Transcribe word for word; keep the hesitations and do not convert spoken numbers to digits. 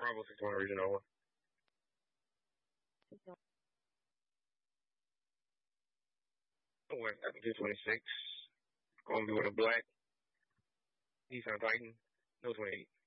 Bravo six one Region Nova. West Africa twenty-six. Gonna be with a black Nissan Titan. No twenty-eight.